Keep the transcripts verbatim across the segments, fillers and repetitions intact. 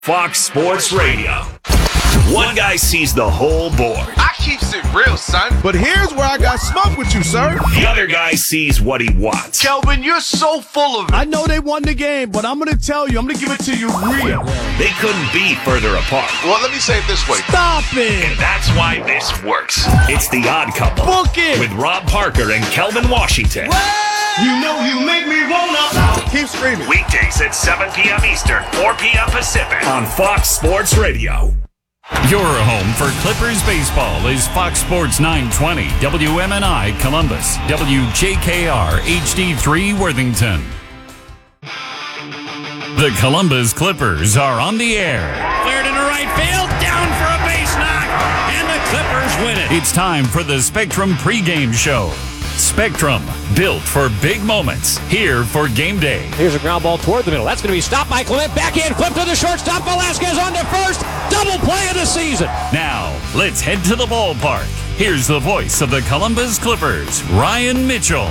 Fox Sports Radio. One guy sees the whole board. I keeps it real, son. But here's where I got smoke with you, sir. The other guy sees what he wants. Kelvin, you're so full of it. I know they won the game, but I'm going to tell you, I'm going to give it to you real. They couldn't be further apart. Well, let me say it this way. Stop it. And that's why this works. It's The Odd Couple. Book it. With Rob Parker and Kelvin Washington. You know you make me wanna. Keep screaming. Weekdays at seven p.m. Eastern, four p.m. Pacific on Fox Sports Radio. Your home for Clippers baseball is Fox Sports nine twenty, W M N I Columbus, W J K R H D three Worthington. The Columbus Clippers are on the air. Cleared into right field, down for a base knock, and the Clippers win it. It's time for the Spectrum pregame show. Spectrum, built for big moments, here for game day. Here's a ground ball toward the middle. That's going to be stopped by Clement. Backhand flip to the shortstop. Velasquez on to first. Double play of the season. Now, let's head to the ballpark. Here's the voice of the Columbus Clippers, Ryan Mitchell.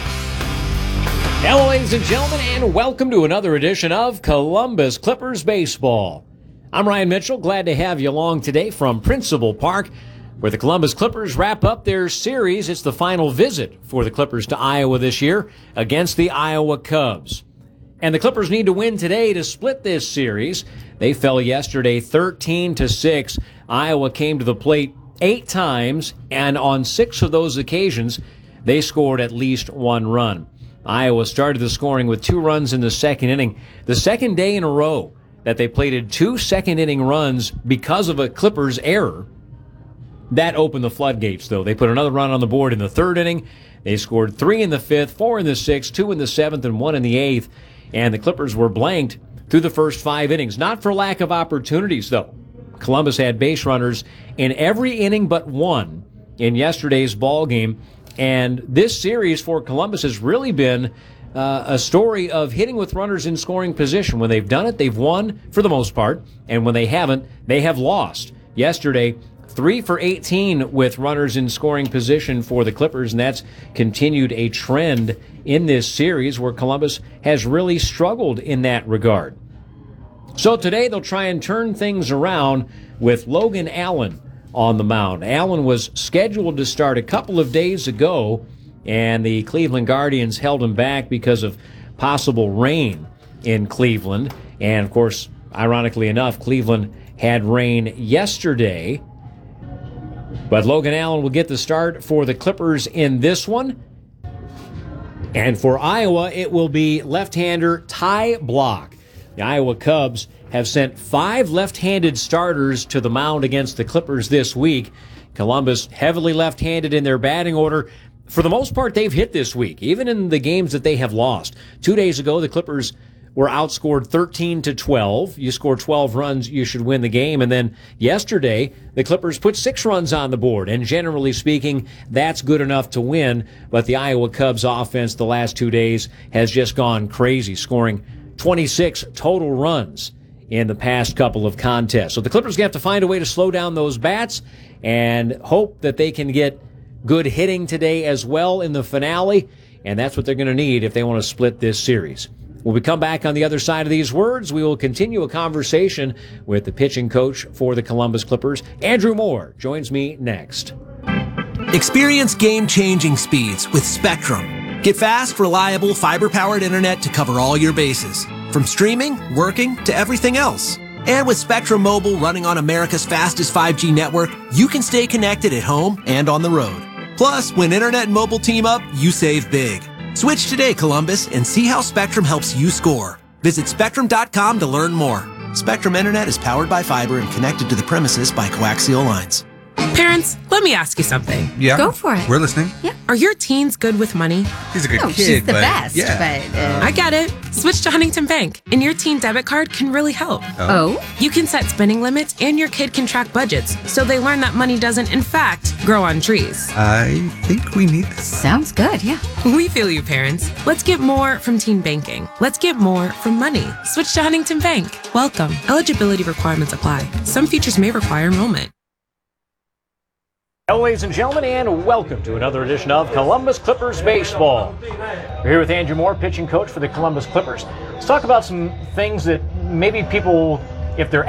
Hello, ladies and gentlemen, and welcome to another edition of Columbus Clippers Baseball. I'm Ryan Mitchell. Glad to have you along today from Principal Park, where the Columbus Clippers wrap up their series. It's the final visit for the Clippers to Iowa this year against the Iowa Cubs. And the Clippers need to win today to split this series. They fell yesterday thirteen to six. Iowa came to the plate eight times, and on six of those occasions, they scored at least one run. Iowa started the scoring with two runs in the second inning. The second day in a row that they plated two second inning runs because of a Clippers error. That opened the floodgates, though. They put another run on the board in the third inning. They scored three in the fifth, four in the sixth, two in the seventh, and one in the eighth. And the Clippers were blanked through the first five innings. Not for lack of opportunities, though. Columbus had base runners in every inning but one in yesterday's ball game. And this series for Columbus has really been uh, a story of hitting with runners in scoring position. When they've done it, they've won for the most part. And when they haven't, they have lost. Yesterday, Three for eighteen with runners in scoring position for the Clippers, and that's continued a trend in this series where Columbus has really struggled in that regard. So today they'll try and turn things around with Logan Allen on the mound. Allen was scheduled to start a couple of days ago, and the Cleveland Guardians held him back because of possible rain in Cleveland. And, of course, ironically enough, Cleveland had rain yesterday. But Logan Allen will get the start for the Clippers in this one. And for Iowa, it will be left-hander Ty Blach. The Iowa Cubs have sent five left-handed starters to the mound against the Clippers this week. Columbus heavily left-handed in their batting order. For the most part, they've hit this week, even in the games that they have lost. Two days ago, the Clippers were outscored thirteen to twelve. You score twelve runs, you should win the game. And then yesterday, the Clippers put six runs on the board. And generally speaking, that's good enough to win. But the Iowa Cubs offense the last two days has just gone crazy, scoring twenty-six total runs in the past couple of contests. So the Clippers going to have to find a way to slow down those bats and hope that they can get good hitting today as well in the finale. And that's what they're going to need if they want to split this series. When we come back on the other side of these words, we will continue a conversation with the pitching coach for the Columbus Clippers. Andrew Moore joins me next. Experience game-changing speeds with Spectrum. Get fast, reliable, fiber-powered internet to cover all your bases, from streaming, working, to everything else. And with Spectrum Mobile running on America's fastest five G network, you can stay connected at home and on the road. Plus, when internet and mobile team up, you save big. Switch today, Columbus, and see how Spectrum helps you score. Visit Spectrum dot com to learn more. Spectrum Internet is powered by fiber and connected to the premises by coaxial lines. Parents, let me ask you something. Yeah. Go for it. We're listening. Yeah. Are your teens good with money? He's a good no, kid, she's the but best. Yeah. But, uh... I get it. Switch to Huntington Bank, and your teen debit card can really help. Oh? oh? You can set spending limits, and your kid can track budgets, so they learn that money doesn't, in fact, grow on trees. I think we need this. Sounds good, yeah. We feel you, parents. Let's get more from teen banking. Let's get more from money. Switch to Huntington Bank. Welcome. Eligibility requirements apply. Some features may require enrollment. Hello, ladies and gentlemen, and welcome to another edition of Columbus Clippers Baseball. We're here with Andrew Moore, pitching coach for the Columbus Clippers. Let's talk about some things that maybe people if they're